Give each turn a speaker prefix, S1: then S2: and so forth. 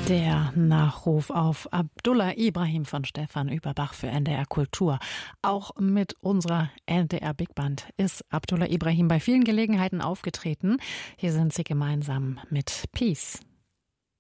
S1: Der Nachruf auf Abdullah Ibrahim von Stefan Überbach für NDR Kultur. Auch mit unserer NDR Big Band ist Abdullah Ibrahim bei vielen Gelegenheiten aufgetreten. Hier sind sie gemeinsam mit Peace.